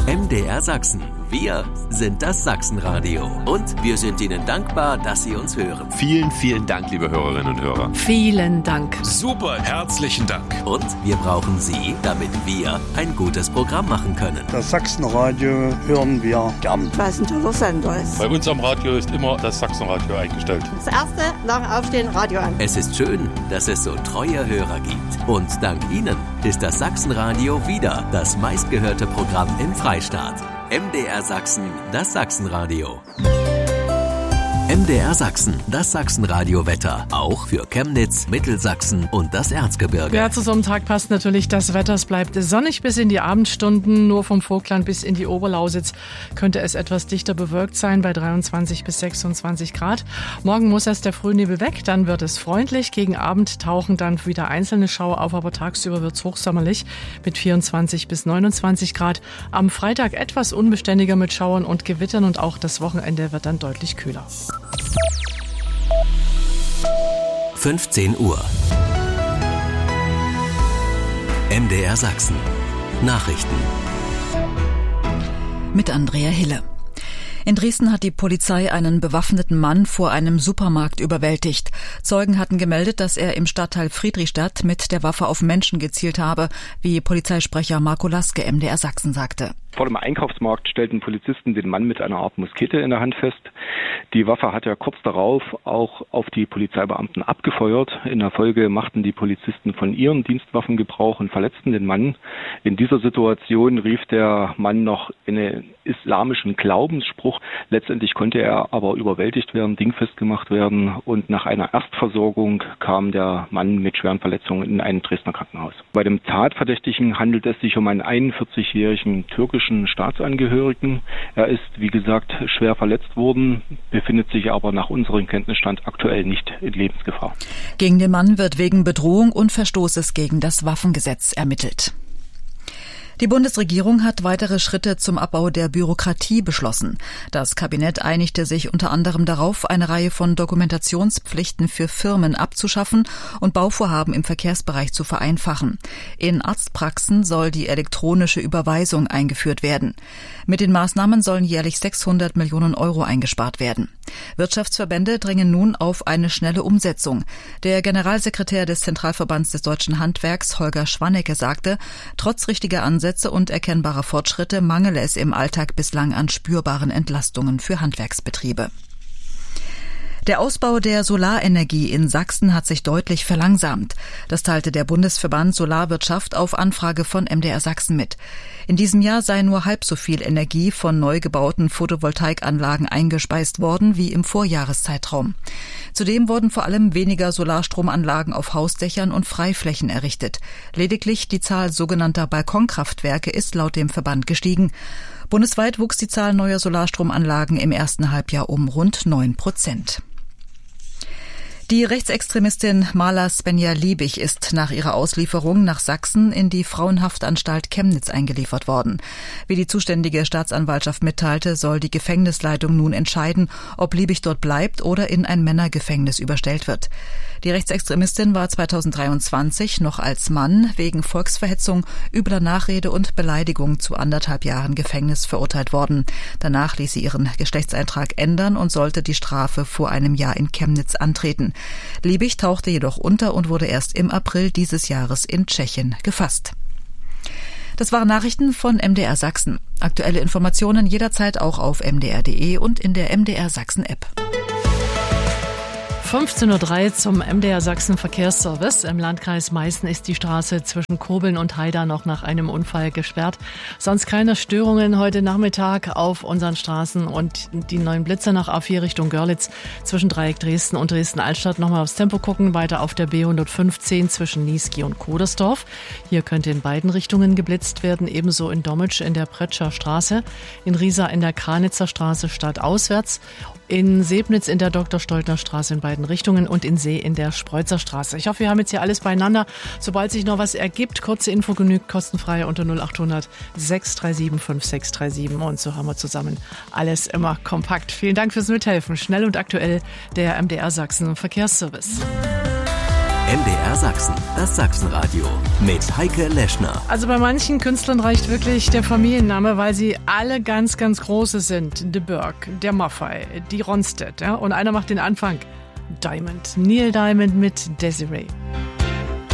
MDR Sachsen. Wir sind das Sachsenradio. Und wir sind Ihnen dankbar, dass Sie uns hören. Vielen, vielen Dank, liebe Hörerinnen und Hörer. Vielen Dank. Super, herzlichen Dank. Und wir brauchen Sie, damit wir ein gutes Programm machen können. Das Sachsenradio hören wir gern. Was ein toller Sender ist. Bei uns am Radio ist immer das Sachsenradio eingestellt. Das erste nach Aufstehen Radio an. Es ist schön, dass es so treue Hörer gibt. Und dank Ihnen ist das Sachsenradio wieder das meistgehörte Programm im Freistaat. MDR Sachsen, das Sachsenradio. MDR Sachsen, das Sachsenradio-Wetter. Auch für Chemnitz, Mittelsachsen und das Erzgebirge. Ja, zu so einem Tag passt natürlich das Wetter. Es bleibt sonnig bis in die Abendstunden. Nur vom Vogtland bis in die Oberlausitz könnte es etwas dichter bewölkt sein, bei 23 bis 26 Grad. Morgen muss erst der Frühnebel weg, dann wird es freundlich. Gegen Abend tauchen dann wieder einzelne Schauer auf, aber tagsüber wird es hochsommerlich mit 24 bis 29 Grad. Am Freitag etwas unbeständiger mit Schauern und Gewittern und auch das Wochenende wird dann deutlich kühler. 15 Uhr. MDR Sachsen. Nachrichten. Mit Andrea Hille. In Dresden hat die Polizei einen bewaffneten Mann vor einem Supermarkt überwältigt. Zeugen hatten gemeldet, dass er im Stadtteil Friedrichstadt mit der Waffe auf Menschen gezielt habe, wie Polizeisprecher Marco Laske MDR Sachsen sagte. Vor dem Einkaufsmarkt stellten Polizisten den Mann mit einer Art Muskete in der Hand fest. Die Waffe hat er kurz darauf auch auf die Polizeibeamten abgefeuert. In der Folge machten die Polizisten von ihren Dienstwaffen Gebrauch und verletzten den Mann. In dieser Situation rief der Mann noch einen islamischen Glaubensspruch. Letztendlich konnte er aber überwältigt werden, dingfest gemacht werden und nach einer Erstversorgung kam der Mann mit schweren Verletzungen in ein Dresdner Krankenhaus. Bei dem Tatverdächtigen handelt es sich um einen 41-jährigen türkischen Staatsangehörigen. Er ist, wie gesagt, schwer verletzt worden, befindet sich aber nach unserem Kenntnisstand aktuell nicht in Lebensgefahr. Gegen den Mann wird wegen Bedrohung und Verstoßes gegen das Waffengesetz ermittelt. Die Bundesregierung hat weitere Schritte zum Abbau der Bürokratie beschlossen. Das Kabinett einigte sich unter anderem darauf, eine Reihe von Dokumentationspflichten für Firmen abzuschaffen und Bauvorhaben im Verkehrsbereich zu vereinfachen. In Arztpraxen soll die elektronische Überweisung eingeführt werden. Mit den Maßnahmen sollen jährlich 600 Millionen Euro eingespart werden. Wirtschaftsverbände drängen nun auf eine schnelle Umsetzung. Der Generalsekretär des Zentralverbands des Deutschen Handwerks, Holger Schwannecke, sagte, trotz richtiger Ansätze und erkennbarer Fortschritte mangele es im Alltag bislang an spürbaren Entlastungen für Handwerksbetriebe. Der Ausbau der Solarenergie in Sachsen hat sich deutlich verlangsamt. Das teilte der Bundesverband Solarwirtschaft auf Anfrage von MDR Sachsen mit. In diesem Jahr sei nur halb so viel Energie von neu gebauten Photovoltaikanlagen eingespeist worden wie im Vorjahreszeitraum. Zudem wurden vor allem weniger Solarstromanlagen auf Hausdächern und Freiflächen errichtet. Lediglich die Zahl sogenannter Balkonkraftwerke ist laut dem Verband gestiegen. Bundesweit wuchs die Zahl neuer Solarstromanlagen im ersten Halbjahr um rund 9%. Die Rechtsextremistin Mala Svenja-Liebig ist nach ihrer Auslieferung nach Sachsen in die Frauenhaftanstalt Chemnitz eingeliefert worden. Wie die zuständige Staatsanwaltschaft mitteilte, soll die Gefängnisleitung nun entscheiden, ob Liebig dort bleibt oder in ein Männergefängnis überstellt wird. Die Rechtsextremistin war 2023 noch als Mann wegen Volksverhetzung, übler Nachrede und Beleidigung zu 1,5 Jahren Gefängnis verurteilt worden. Danach ließ sie ihren Geschlechtseintrag ändern und sollte die Strafe vor einem Jahr in Chemnitz antreten. Liebig tauchte jedoch unter und wurde erst im April dieses Jahres in Tschechien gefasst. Das waren Nachrichten von MDR Sachsen. Aktuelle Informationen jederzeit auch auf mdr.de und in der MDR Sachsen App. 15:03 Uhr zum MDR Sachsen Verkehrsservice. Im Landkreis Meißen ist die Straße zwischen Kobeln und Haida noch nach einem Unfall gesperrt. Sonst keine Störungen heute Nachmittag auf unseren Straßen und die neuen Blitzer nach A4 Richtung Görlitz zwischen Dreieck Dresden und Dresden-Altstadt. Nochmal aufs Tempo gucken, weiter auf der B115 zwischen Niesky und Kodersdorf. Hier könnte in beiden Richtungen geblitzt werden, ebenso in Dommitsch in der Pretscher Straße, in Riesa in der Kranitzer Straße stadtauswärts, in Sebnitz in der Dr. Straße in beiden Richtungen und in See in der Spreutzer Straße. Ich hoffe, wir haben jetzt hier alles beieinander. Sobald sich noch was ergibt, kurze Info genügt, kostenfrei unter 0800 637 5637. Und so haben wir zusammen alles immer kompakt. Vielen Dank fürs Mithelfen. Schnell und aktuell der MDR Sachsen Verkehrsservice. MDR Sachsen, das Sachsenradio mit Heike Leschner. Also bei manchen Künstlern reicht wirklich der Familienname, weil sie alle ganz, ganz große sind. De Burgh, der Maffay, die Ronstedt. Ja? Und einer macht den Anfang. Diamond, Neil Diamond mit Desiree.